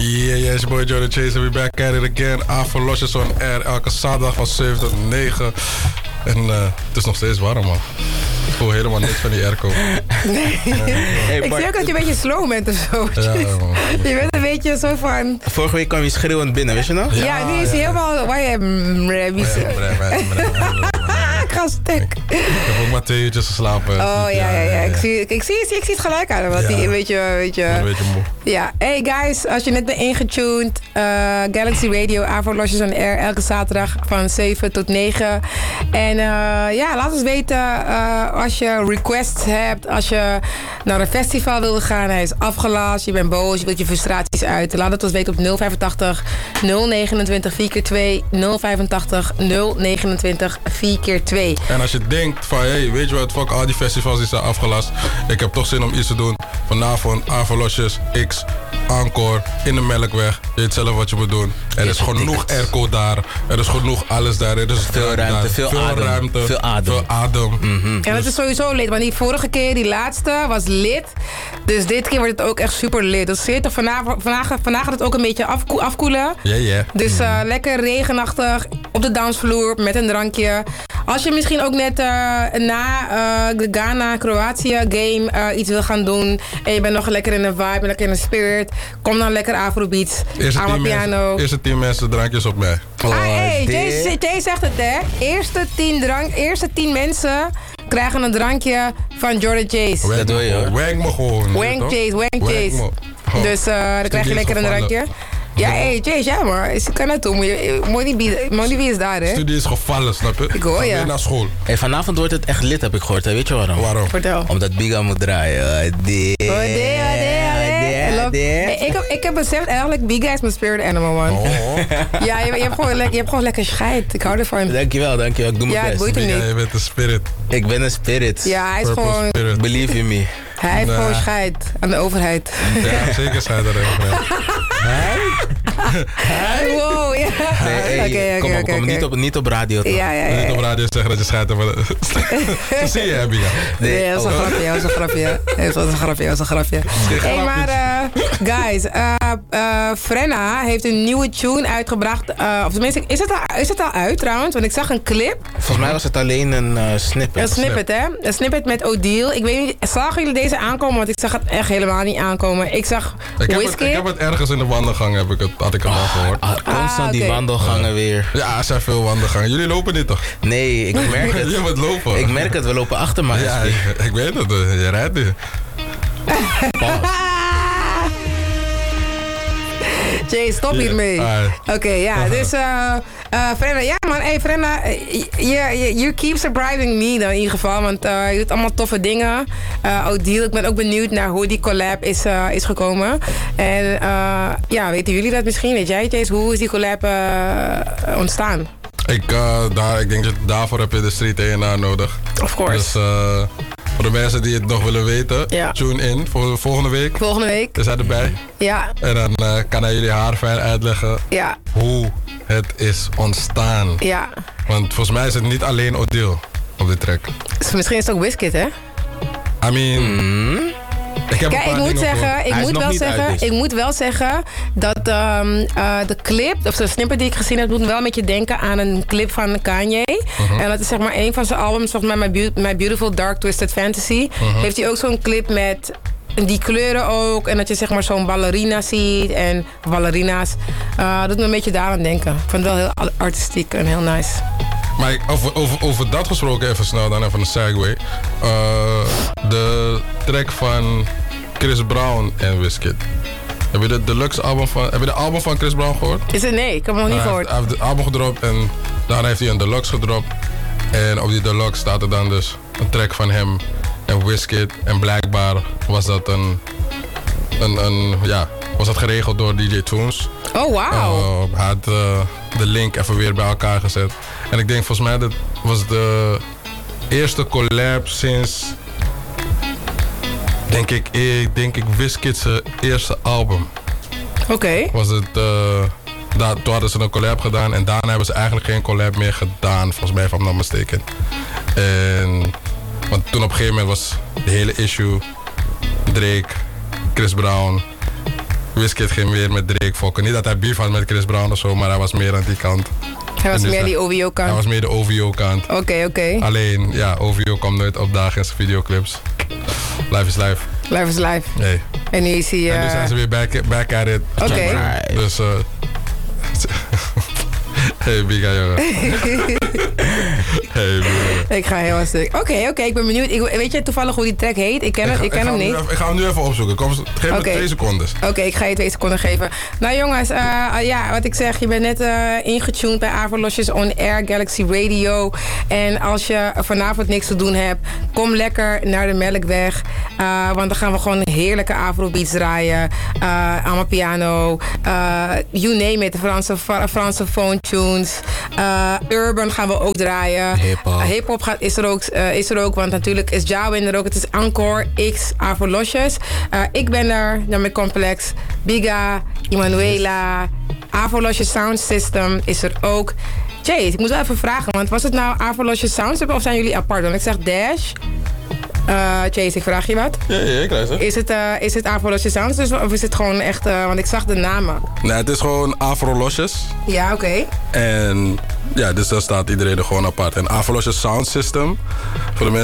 Yeah, it's your boy Jordan Chase and we back at it again. Avalosjes on air, elke zaterdag van 7 tot 9. En het is nog steeds warm, man. Ik voel helemaal niks van die airco. Nee. Hey, ik zie ook dat je een beetje slow bent of zo. Ja, je bent een beetje zo van... Vorige week kwam je schreeuwend binnen, weet je nog? Ja, nu is hij helemaal... Ik ga stuk. Ik heb ook maar 2 uurtjes geslapen. Oh ja. Ik zie het gelijk aan hem. Want die een beetje... Een beetje moe. Ja. Hey guys, als je net bent ingetuned. Galaxy Radio, Avalosjes on Air. Elke zaterdag van 7 tot 9. En laat ons weten als je requests hebt. Als je naar een festival wilde gaan. Hij is afgelast. Je bent boos. Je wilt je frustraties uit. Laat het ons weten op 085 029 4x2. 085 029 4x2. En als je denkt van, hey, weet je wat, fuck al die festivals die zijn afgelast. Ik heb toch zin om iets te doen. Vanavond, Avalosjes, X, Encore, in de Melkweg. Je weet zelf wat je moet doen. Er is genoeg airco daar. Er is genoeg alles daar. Er is veel ruimte, veel adem. Mm-hmm. En het is sowieso lid. Want die vorige keer, die laatste, was lid. Dus dit keer wordt het ook echt super lid. Dus vandaag gaat het ook een beetje afkoelen. Ja. Dus lekker regenachtig op de dansvloer met een drankje. Als je misschien ook net na de Ghana-Kroatië game iets wil gaan doen. En je bent nog lekker in de vibe, lekker in de spirit. Kom dan lekker Afrobeats. Eerste 10 mensen drankjes op mij. Jay zegt het, hè. Eerste 10 mensen krijgen een drankje van Jordan Chase. Dat doe je, hoor. Wank me gewoon. Wank Chase. Dus dan krijg je lekker een drankje. Ja, hey, Chase, ja maar. Ik kan naartoe. Money is daar, hè? Studie is gevallen, snap je? Ik hoor je. Weer naar school. Hey, vanavond wordt het echt lid, heb ik gehoord. Hè? Weet je waarom? Vertel. Omdat Biga moet draaien. Ik heb beseft eigenlijk, Biga is mijn spirit animal, man. Oh. Ja, je hebt gewoon lekker scheid. Ik hou ervan. Dankjewel. Ik doe mijn best. Het boeit hem niet. Ja, je bent een spirit. Ik ben een spirit. Ja, hij is gewoon... Spirit. Believe in me. Hij heeft gewoon scheid aan de overheid. Ja, zeker scheid aan de overheid. Wow, ja. Nee, kom niet op radio. Ja. Niet op radio zeggen dat je scheidt aan de... Zo zie je, Biga. Nee, dat was een grapje. Hey, maar guys, Frenna heeft een nieuwe tune uitgebracht. Of tenminste, is het al uit trouwens? Want ik zag een clip. Volgens mij was het alleen een snippet. Een snippet, hè? Een snippet met Odile. Ik weet niet, zagen jullie deze aankomen? Want ik zag het echt helemaal niet aankomen. Ik zag Wizkid. Ik heb het ergens in de wandelgang, had ik het al gehoord. Constant die wandelgangen weer. Ja, er zijn veel wandelgangen. Jullie lopen niet toch? Nee, ik merk het. Je moet lopen. Ik merk het, we lopen achter me. Ja, ik weet het. Je rijdt nu. Jay, stop hiermee. Oké, ja. Dus Frenna, ja man. Hey Frenna, you keep surprising me dan in ieder geval. Want je doet allemaal toffe dingen. Odile, ik ben ook benieuwd naar hoe die collab is gekomen. En weten jullie dat misschien? Weet jij, Jay, hoe is die collab ontstaan? Ik denk dat daarvoor heb je de Street A&R nodig. Of course. Dus voor de mensen die het nog willen weten, tune in voor volgende week. Volgende week. Is hij erbij? Ja. En dan kan hij jullie haarfijn uitleggen hoe het is ontstaan. Ja. Want volgens mij is het niet alleen Odile op dit track. Dus misschien is het ook Wizkid, hè? I mean... Ik moet wel zeggen dat de clip, of de snippet die ik gezien heb, doet wel een beetje denken aan een clip van Kanye. En dat is zeg maar een van zijn albums, volgens mij My Beautiful Dark Twisted Fantasy. Heeft hij ook zo'n clip met die kleuren ook. En dat je zeg maar zo'n ballerina ziet en ballerina's. Dat doet me een beetje daaraan denken. Ik vond het wel heel artistiek en heel nice. Maar over dat gesproken, even snel dan even een segue. De track van Chris Brown en Wizkid. Heb je de album van Chris Brown gehoord? Is het? Nee, ik heb hem nog niet gehoord. Hij heeft het album gedropt en daarna heeft hij een deluxe gedropt. En op die deluxe staat er dan dus een track van hem en Wizkid. En blijkbaar was dat was dat geregeld door DJ Toons. Oh, wow. Hij had de link even weer bij elkaar gezet. En ik denk volgens mij dat was de eerste collab sinds... Denk ik Wizkid's eerste album. Oké. Was het... toen hadden ze een collab gedaan en daarna hebben ze eigenlijk geen collab meer gedaan, volgens mij, if I'm not mistaken. Want toen op een gegeven moment was de hele issue Drake, Chris Brown Wizkid ging weer met Drake fokken. Niet dat hij beef had met Chris Brown of zo, maar hij was meer aan die kant. Hij was En dus meer die OVO-kant. Hij was meer de OVO-kant. Oké. Alleen, ja, OVO kwam nooit opdagen in zijn videoclips. Life is life. Life is life. Hey. En nu is hij... En nu zijn ze weer back at it. Oké. Dus, hey, Biga, jongen. Hey, Biga. Ik ga heel stuk. Oké, ik ben benieuwd. Weet je toevallig hoe die track heet? Ik ken hem niet. Ik ga hem nu even opzoeken. Geef me 2 seconden. Oké, ik ga je 2 seconden geven. Nou jongens, ja, wat ik zeg, je bent net ingetuned bij Avrolosjes On Air Galaxy Radio. En als je vanavond niks te doen hebt, kom lekker naar de Melkweg. Want dan gaan we gewoon heerlijke Afrobeats draaien. Amapiano, you name it. Franse phone tunes. Urban gaan we ook draaien. Hip-hop is er ook, want natuurlijk is Jawin er ook. Het is Encore X Avrolosjes. Ik ben er, dan met Complex. Biga, Emanuela, Avrolosjes Sound System is er ook. Chase, ik moet wel even vragen, want was het nou Avrolosjes Sound System of zijn jullie apart? Want ik zeg Dash. Chase, ik vraag je wat. Ja, ik luister. Is het Avrolosjes Sound System of is het gewoon echt... want ik zag de namen. Nee, het is gewoon Avrolosjes. Ja, oké. En ja, dus dan staat iedereen er gewoon apart. En Avrolosjes Sound System, voor de mensen